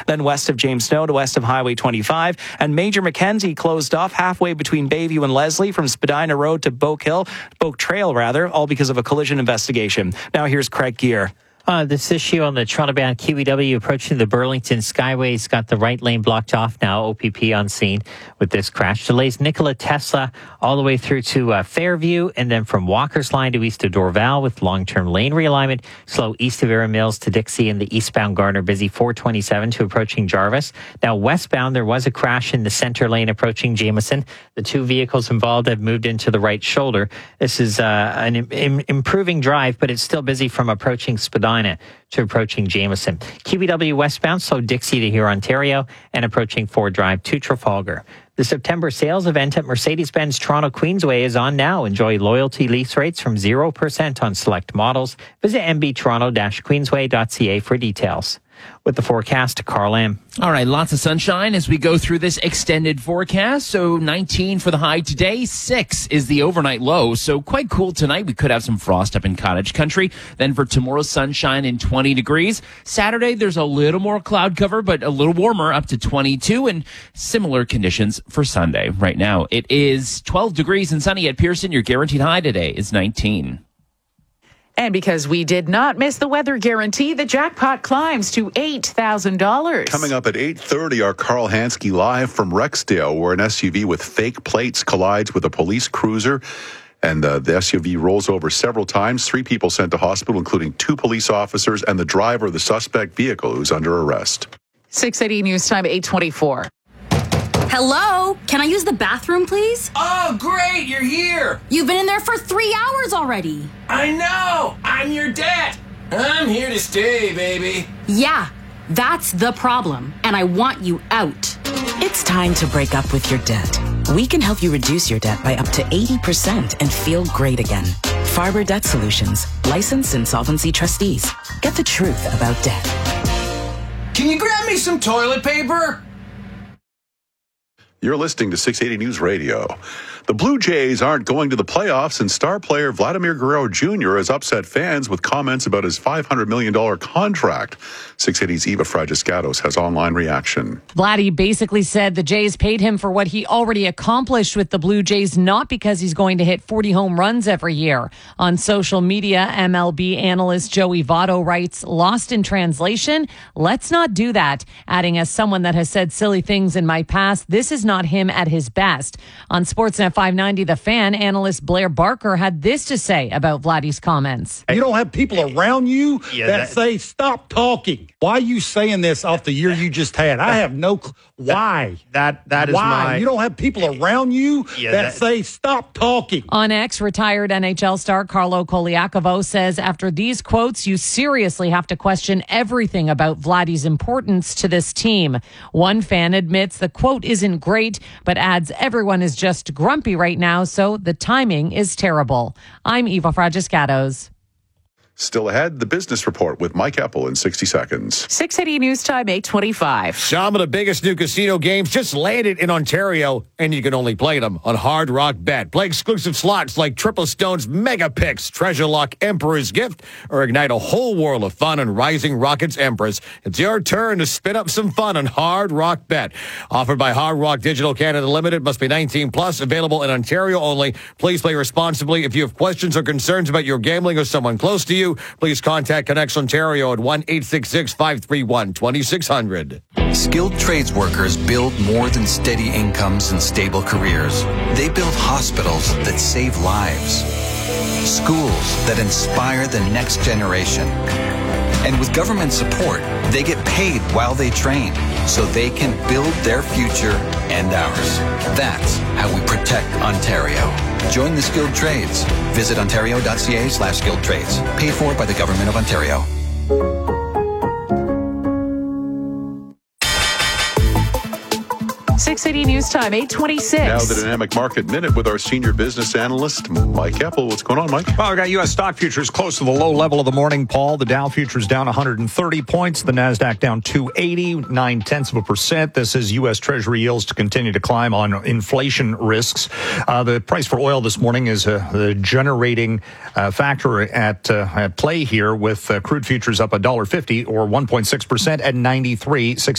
then west of James Snow to west of Highway 25. And Major Mackenzie closed off halfway between Bayview and Leslie from Spadina Road to Boak Trail, all because of a collision investigation. Now here's Craig Gear. This issue on the Toronto-bound QEW approaching the Burlington Skyway's got the right lane blocked off now. OPP on scene with this crash. Delays Nikola Tesla all the way through to Fairview, and then from Walker's Line to east of Dorval with long-term lane realignment. Slow east of Era Mills to Dixie, and the eastbound Gardner busy 427 to approaching Jarvis. Now westbound, there was a crash in the center lane approaching Jameson. The two vehicles involved have moved into the right shoulder. This is an improving drive, but it's still busy from approaching Spadina to approaching Jameson. QEW westbound, slow Dixie to here, Ontario, and approaching Ford Drive to Trafalgar. The September sales event at Mercedes-Benz Toronto Queensway is on now. Enjoy loyalty lease rates from 0% on select models. Visit mbtoronto-queensway.ca for details. With the forecast, Carl Lamb. All right, lots of sunshine as we go through this extended forecast. So 19 for the high today, 6 is the overnight low. So quite cool tonight. We could have some frost up in Cottage Country. Then for tomorrow, sunshine and 20 degrees. Saturday, there's a little more cloud cover, but a little warmer, up to 22, and similar conditions for Sunday. Right now, it is 12 degrees and sunny at Pearson. Your guaranteed high today is 19. And because we did not miss the weather guarantee, the jackpot climbs to $8,000. Coming up at 8:30, our Carl Hansky live from Rexdale, where an SUV with fake plates collides with a police cruiser. And the SUV rolls over several times. 3 people sent to hospital, including 2 police officers and the driver of the suspect vehicle, who's under arrest. 680 News Time, 8:24. Hello? Can I use the bathroom, please? Oh, great, you're here. You've been in there for 3 hours already. I know, I'm your dad. I'm here to stay, baby. Yeah, that's the problem, and I want you out. It's time to break up with your debt. We can help you reduce your debt by up to 80% and feel great again. Farber Debt Solutions, licensed insolvency trustees. Get the truth about debt. Can you grab me some toilet paper? You're listening to 680 News Radio. The Blue Jays aren't going to the playoffs, and star player Vladimir Guerrero Jr. has upset fans with comments about his $500 million contract. 680's Eva Fragiscatos has online reaction. Vladdy basically said the Jays paid him for what he already accomplished with the Blue Jays, not because he's going to hit 40 home runs every year. On social media, MLB analyst Joey Votto writes, "Lost in translation? Let's not do that." Adding, "As someone that has said silly things in my past, this is not him at his best." On Sportsnet 590, The Fan, analyst Blair Barker had this to say about Vladdy's comments. You don't have people around you that say, "Stop talking." Why are you saying this off the year you just had? I have no clue. Why? That is why? my... You don't have people around you that say, "Stop talking." On X, retired NHL star Carlo Koliakovo says after these quotes, you seriously have to question everything about Vladdy's importance to this team. One fan admits the quote isn't great, but adds everyone is just grumpy right now, so the timing is terrible. I'm Eva Fragiscatos. Still ahead, the business report with Mike Epple in 60 seconds. 680 News Time, 8:25. Some of the biggest new casino games just landed in Ontario, and you can only play them on Hard Rock Bet. Play exclusive slots like Triple Stone's Mega Picks, Treasure Lock Emperor's Gift, or ignite a whole world of fun on Rising Rockets Empress. It's your turn to spin up some fun on Hard Rock Bet. Offered by Hard Rock Digital Canada Limited, must be 18 plus, available in Ontario only. Please play responsibly. If you have questions or concerns about your gambling or someone close to you, please contact Connects Ontario at 1-866-531-2600. Skilled trades workers build more than steady incomes and stable careers. They build hospitals that save lives, schools that inspire the next generation. And with government support, they get paid while they train so they can build their future and ours. That's how we protect Ontario. Join the skilled trades. Visit ontario.ca/skilled trades. Paid for by the Government of Ontario. 680 News Time, 8:26. Now the Dynamic Market Minute with our senior business analyst, Mike Epple. What's going on, Mike? Well, we got U.S. stock futures close to the low level of the morning, Paul. The Dow futures down 130 points. The NASDAQ down 280, 0.9%. This is U.S. Treasury yields to continue to climb on inflation risks. The price for oil this morning is the generating factor at play here, with crude futures up $1.50 or 1.6% at 93.